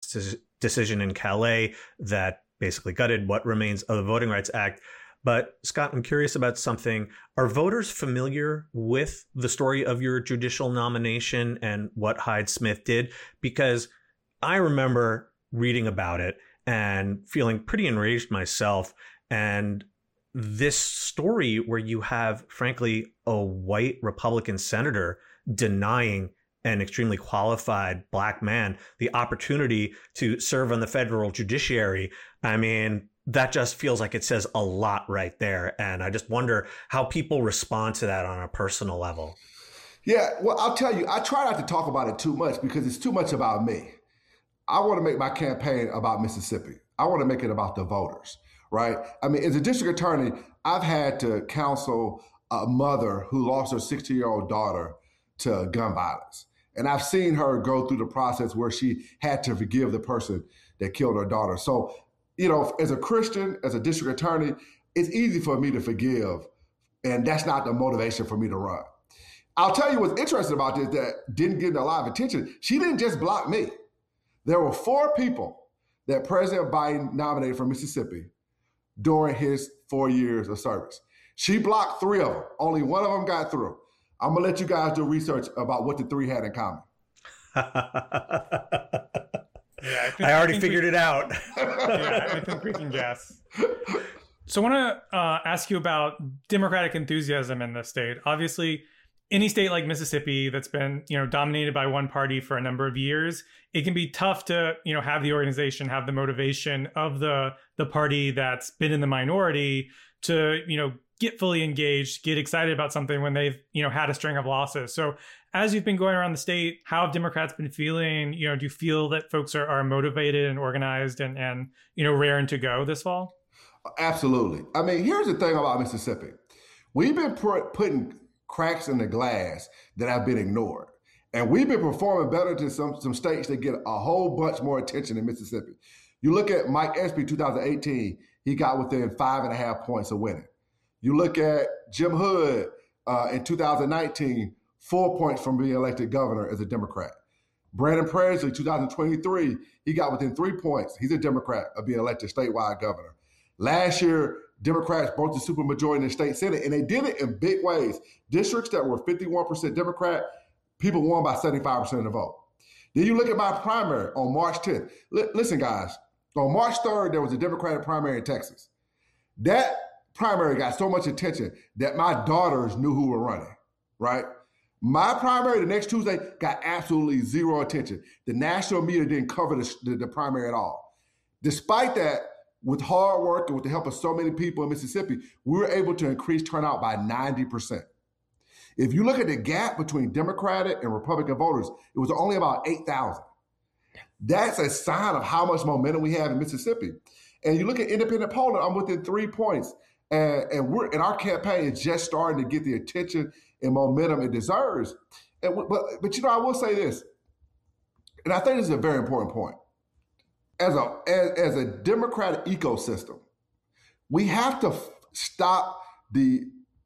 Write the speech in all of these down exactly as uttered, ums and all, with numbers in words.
decision in Calais that basically gutted what remains of the Voting Rights Act. But Scott, I'm curious about something. Are voters familiar with the story of your judicial nomination and what Hyde-Smith did? Because I remember reading about it and feeling pretty enraged myself. And this story where you have, frankly, a white Republican senator denying an extremely qualified black man the opportunity to serve on the federal judiciary. I mean, that just feels like it says a lot right there. And I just wonder how people respond to that on a personal level. Yeah, well, I'll tell you, I try not to talk about it too much because it's too much about me. I want to make my campaign about Mississippi. I want to make it about the voters, right? I mean, as a district attorney, I've had to counsel a mother who lost her sixteen-year-old daughter to gun violence. And I've seen her go through the process where she had to forgive the person that killed her daughter. So, you know, as a Christian, as a district attorney, it's easy for me to forgive. And that's not the motivation for me to run. I'll tell you what's interesting about this that didn't get a lot of attention. She didn't just block me. There were four people that President Biden nominated from Mississippi during his four years of service. She blocked three of them. Only one of them got through. I'm going to let you guys do research about what the three had in common. Yeah, I, think, I already I figured we, it out. Yeah, I think we can guess. So I want to uh, ask you about Democratic enthusiasm in this state. Obviously, any state like Mississippi that's been, you know, dominated by one party for a number of years, it can be tough to, you know, have the organization, have the motivation of the the party that's been in the minority to, you know, get fully engaged, get excited about something when they've, you know, had a string of losses. So as you've been going around the state, how have Democrats been feeling? You know, do you feel that folks are, are motivated and organized and, and, you know, raring to go this fall? Absolutely. I mean, here's the thing about Mississippi. We've been put, putting cracks in the glass that have been ignored. And we've been performing better than some, some states that get a whole bunch more attention than Mississippi. You look at Mike Espy, two thousand eighteen, he got within five and a half points of winning. You look at Jim Hood uh, in two thousand nineteen, four points from being elected governor as a Democrat. Brandon Presley, two thousand twenty-three, he got within three points. He's a Democrat of being elected statewide governor. Last year, Democrats broke the supermajority in the state Senate, and they did it in big ways. Districts that were fifty-one percent Democrat, people won by seventy-five percent of the vote. Then you look at my primary on March tenth. L- listen, guys, on March third, there was a Democratic primary in Texas. That primary got so much attention that my daughters knew who were running, right? My primary the next Tuesday got absolutely zero attention. The national media didn't cover the, the, the primary at all. Despite that, with hard work and with the help of so many people in Mississippi, we were able to increase turnout by ninety percent. If you look at the gap between Democratic and Republican voters, it was only about eight thousand. That's a sign of how much momentum we have in Mississippi. And you look at independent polling, I'm within three points. And, and we're and our campaign is just starting to get the attention and momentum it deserves. And but but you know, I will say this, and I think this is a very important point. As a as, as a democratic ecosystem, we have to f- stop the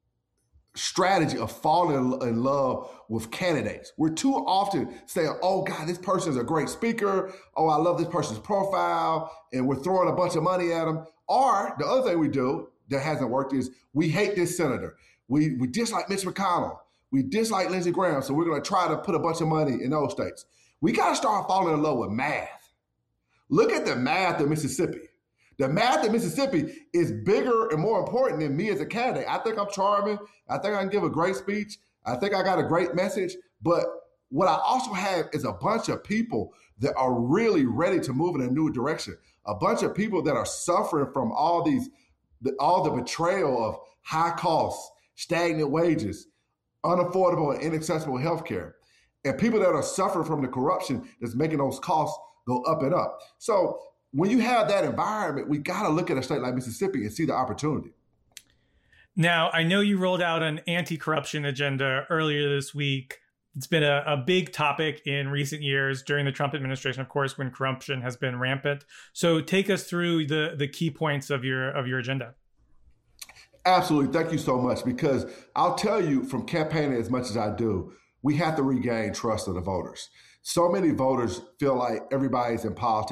strategy of falling in love with candidates. We're too often saying, "Oh God, this person is a great speaker. Oh, I love this person's profile," and we're throwing a bunch of money at them. Or the other thing we do that hasn't worked is we hate this senator. We we dislike Mitch McConnell. We dislike Lindsey Graham. So we're going to try to put a bunch of money in those states. We got to start falling in love with math. Look at the math of Mississippi. The math of Mississippi is bigger and more important than me as a candidate. I think I'm charming. I think I can give a great speech. I think I got a great message. But what I also have is a bunch of people that are really ready to move in a new direction. A bunch of people that are suffering from all these The, all the betrayal of high costs, stagnant wages, unaffordable and inaccessible healthcare, and people that are suffering from the corruption that's making those costs go up and up. So when you have that environment, we got to look at a state like Mississippi and see the opportunity. Now, I know you rolled out an anti-corruption agenda earlier this week. It's been a, a big topic in recent years during the Trump administration, of course, when corruption has been rampant. So take us through the, the key points of your of your agenda. Absolutely. Thank you so much, because I'll tell you, from campaigning as much as I do, we have to regain trust of the voters. So many voters feel like everybody's in politics